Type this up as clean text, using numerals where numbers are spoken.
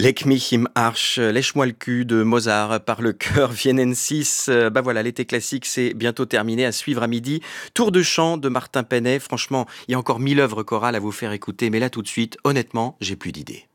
Leck mich im Arsch, lèche-moi le cul de Mozart par le chœur Viennensis. Voilà, l'été classique, c'est bientôt terminé. À suivre à midi, Tour de chant de Martin Penet. Franchement, il y a encore 1000 œuvres chorales à vous faire écouter, mais là tout de suite, honnêtement, j'ai plus d'idées.